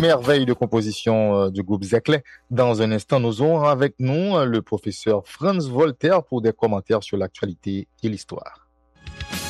merveille de composition du groupe Zekle. Dans un instant, nous aurons avec nous le professeur Franz Voltaire pour des commentaires sur l'actualité et l'histoire.